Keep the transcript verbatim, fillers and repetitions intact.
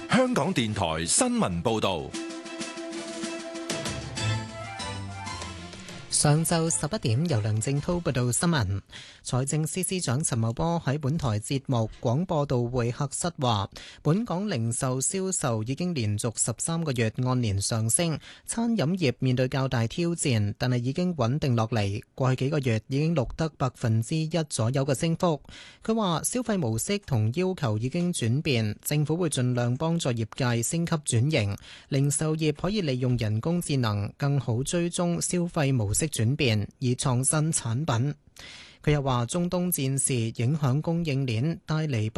香港電台新聞報道。 上晝十一點，由梁正滔報道新聞。財政司司長陳茂波喺本台節目廣播道會客室話，本港零售銷售已經連續十三個月按年上升，餐飲業面對較大挑戰，但係已經穩定落嚟。過去幾個月已經錄得百分之一左右嘅升幅。佢話消費模式同要求已經轉變，政府會盡量幫助業界升級轉型，零售業可以利用人工智能更好追蹤消費模式轉變，以創新產品。佢又話中東戰事影響供應鏈，帶嚟不